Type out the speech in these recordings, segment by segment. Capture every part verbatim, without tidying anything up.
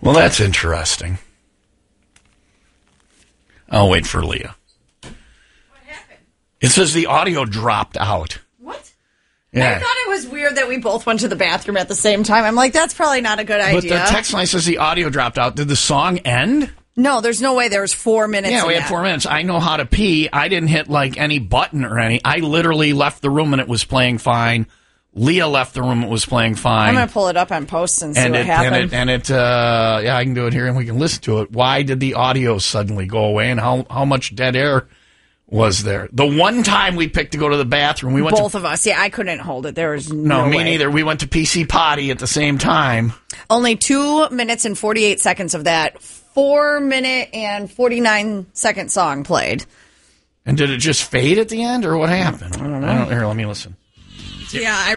Well, that's interesting. I'll wait for Leah. What happened? It says the audio dropped out. What? Yeah. I thought it was weird that we both went to the bathroom at the same time. I'm like, that's probably not a good idea. But the text line says the audio dropped out. Did the song end? No, there's no way. There was four minutes. Yeah, we in had that. four minutes. I know how to pee. I didn't hit like any button or any. I literally left the room and it was playing fine. Leah left the room. It was playing fine. I'm going to pull it up on post and see and what it, happened. And it, and it uh, yeah, I can do it here and we can listen to it. Why did the audio suddenly go away and how, how much dead air was there? The one time we picked to go to the bathroom, we went Both to, of us. Yeah, I couldn't hold it. There was no, no me way. neither. We went to P C Potty at the same time. Only two minutes and forty-eight seconds of that four minute and forty-nine second song played. And did it just fade at the end or what happened? I don't know. I don't, here, let me listen. Yeah, I...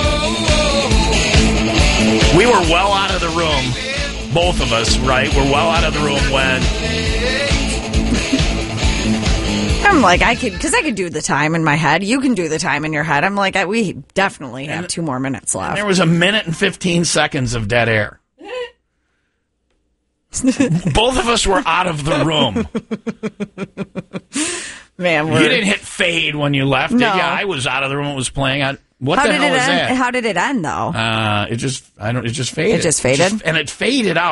We were well out of the room, both of us, right? We're well out of the room when... I'm like, I could, because I could do the time in my head. You can do the time in your head. I'm like, I, we definitely have two more minutes left. There was a minute and fifteen seconds of dead air. Both of us were out of the room. Man, we're... You didn't hit fade when you left, did No. you? I was out of the room. It was playing. I, what How the did hell it is end? that? How did it end, though? Uh, it just, I don't. It just faded. It just faded? and it faded out.